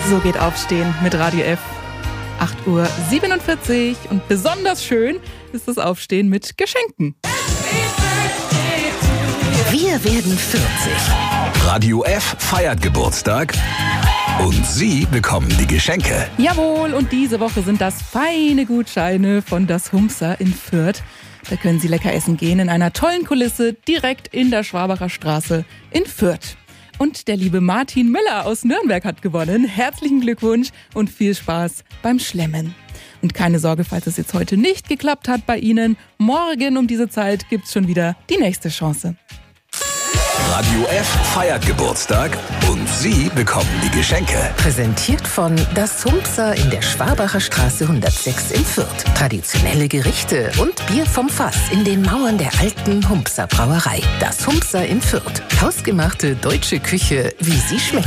So geht Aufstehen mit Radio F. 8:47 Uhr und besonders schön ist das Aufstehen mit Geschenken. Wir werden 40. Radio F feiert Geburtstag und Sie bekommen die Geschenke. Jawohl, und diese Woche sind das feine Gutscheine von das Humpsa in Fürth. Da können Sie lecker essen gehen in einer tollen Kulisse direkt in der Schwabacher Straße in Fürth. Und der liebe Martin Müller aus Nürnberg hat gewonnen. Herzlichen Glückwunsch und viel Spaß beim Schlemmen. Und keine Sorge, falls es jetzt heute nicht geklappt hat bei Ihnen. Morgen um diese Zeit gibt's schon wieder die nächste Chance. Radio F feiert Geburtstag und Sie bekommen die Geschenke. Präsentiert von das Humpsa in der Schwabacher Straße 106 in Fürth. Traditionelle Gerichte und Bier vom Fass in den Mauern der alten Humpsa Brauerei. Das Humpsa in Fürth. Hausgemachte deutsche Küche, wie sie schmeckt.